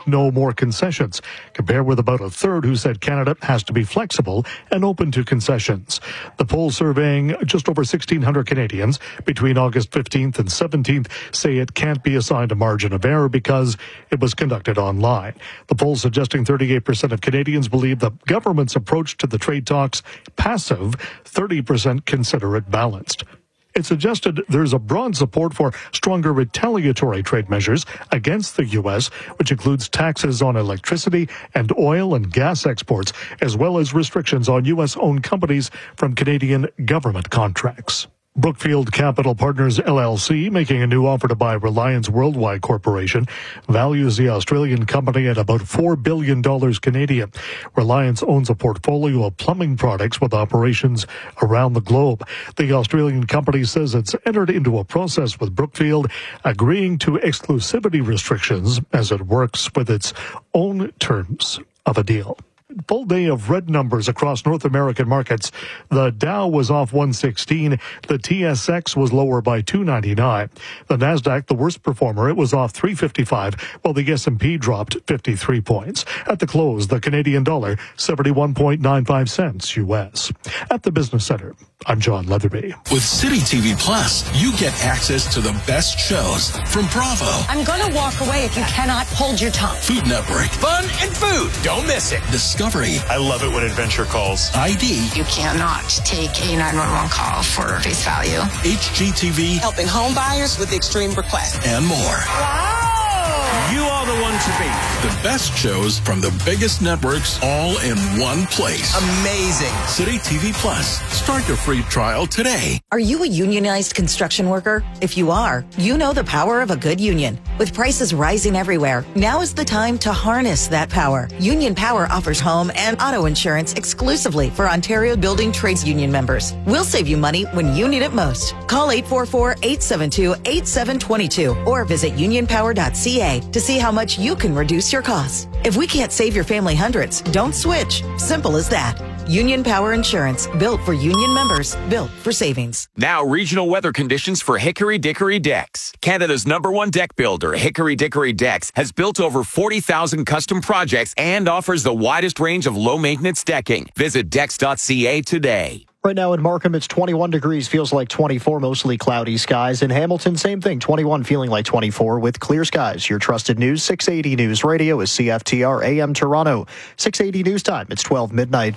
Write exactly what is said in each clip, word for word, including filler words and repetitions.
no more concessions, compared with about a third who said Canada has to be flexible and open to concessions. The poll surveying just over sixteen hundred Canadians between August fifteenth and seventeenth say it can't be assigned a margin of error because it was conducted online. The poll suggesting thirty-eight percent of Canadians believe the government's approach to the trade talks passive, thirty percent consider it balanced. It suggested there's a broad support for stronger retaliatory trade measures against the U S, which includes taxes on electricity and oil and gas exports, as well as restrictions on U S-owned companies from Canadian government contracts. Brookfield Capital Partners L L C, making a new offer to buy Reliance Worldwide Corporation, values the Australian company at about four billion dollars Canadian. Reliance owns a portfolio of plumbing products with operations around the globe. The Australian company says it's entered into a process with Brookfield, agreeing to exclusivity restrictions as it works with its own terms of a deal. Full day of red numbers across North American markets. The Dow was off one sixteen. The T S X was lower by two ninety-nine. The Nasdaq, the worst performer, it was off three fifty-five, while the S and P dropped fifty-three points. At the close, the Canadian dollar, seventy-one point nine five cents U S. At the Business Center, I'm John Leatherby. With City T V Plus, you get access to the best shows from Bravo. I'm going to walk away if you cannot hold your tongue. Food Network. Fun and food. Don't miss it. Discovery. I love it when Adventure calls. I D. You cannot take a nine one one call for face value. H G T V. Helping home buyers with extreme requests. And more. Wow! You are the one to beat. The best shows from the biggest networks all in one place. Amazing. City T V Plus. Start your free trial today. Are you a unionized construction worker? If you are, you know the power of a good union. With prices rising everywhere, now is the time to harness that power. Union Power offers home and auto insurance exclusively for Ontario Building Trades Union members. We'll save you money when you need it most. Call eight four four, eight seven two, eight seven two two or visit union power dot c a to see how much you can reduce your costs. If we can't save your family hundreds, don't switch. Simple as that. Union Power Insurance, built for union members, built for savings. Now, regional weather conditions for Hickory Dickory Decks. Canada's number one deck builder, Hickory Dickory Decks, has built over forty thousand custom projects and offers the widest range of low-maintenance decking. Visit decks dot c a today. Right now in Markham, it's twenty-one degrees, feels like twenty-four, mostly cloudy skies. In Hamilton, same thing, twenty-one, feeling like twenty-four with clear skies. Your trusted news, six eighty News Radio is C F T R A M Toronto. six eighty News Time, it's twelve midnight.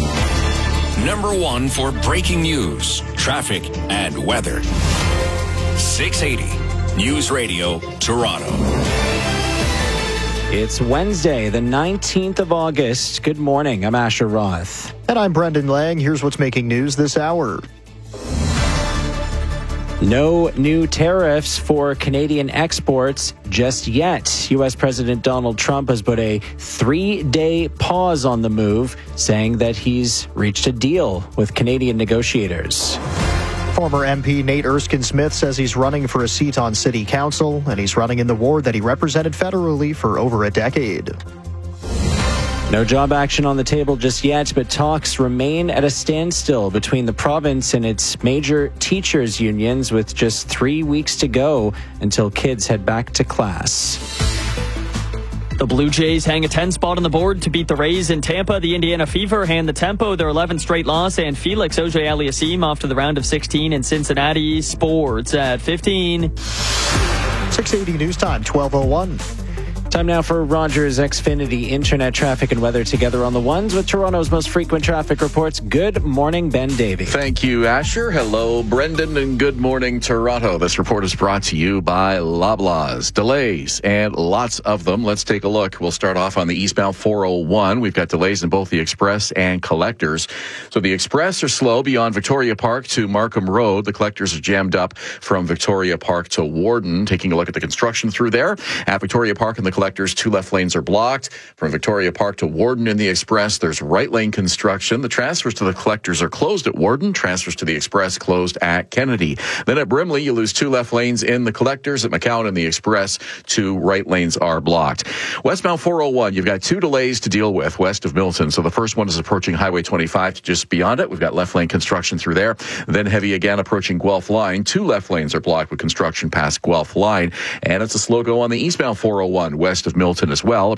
Number one for breaking news, traffic, and weather. six eighty News Radio, Toronto. It's Wednesday, the nineteenth of August. Good morning. I'm Asher Roth. And I'm Brendan Lang. Here's what's making news this hour. No new tariffs for Canadian exports just yet. U S President Donald Trump has put a three-day pause on the move, saying that he's reached a deal with Canadian negotiators. Former M P Nate Erskine-Smith says he's running for a seat on City Council, and he's running in the ward that he represented federally for over a decade. No job action on the table just yet, but talks remain at a standstill between the province and its major teachers' unions, with just three weeks to go until kids head back to class. The Blue Jays hang a ten spot on the board to beat the Rays in Tampa. The Indiana Fever hand the Tempo their eleventh straight loss, and Felix Auger-Aliassime off to the round of sixteen in Cincinnati. Sports at fifteen. six eighty News Time, twelve oh one. Time now for Rogers Xfinity Internet traffic and weather together on the ones with Toronto's most frequent traffic reports. Good morning, Ben Davey. Thank you, Asher. Hello, Brendan, and good morning, Toronto. This report is brought to you by Loblaws. Delays, and lots of them. Let's take a look. We'll start off on the eastbound four oh one. We've got delays in both the Express and Collectors. So the Express are slow beyond Victoria Park to Markham Road. The Collectors are jammed up from Victoria Park to Warden. Taking a look at the construction through there. At Victoria Park and the Collectors, two left lanes are blocked. From Victoria Park to Warden in the Express, there's right lane construction. The transfers to the Collectors are closed at Warden. Transfers to the Express closed at Kennedy. Then at Brimley, you lose two left lanes in the Collectors. At McCowan in the Express, two right lanes are blocked. Westbound four oh one, you've got two delays to deal with west of Milton. So the first one is approaching Highway twenty-five to just beyond it. We've got left lane construction through there. Then heavy again approaching Guelph Line. Two left lanes are blocked with construction past Guelph Line. And it's a slow go on the eastbound four oh one west of Milton as well.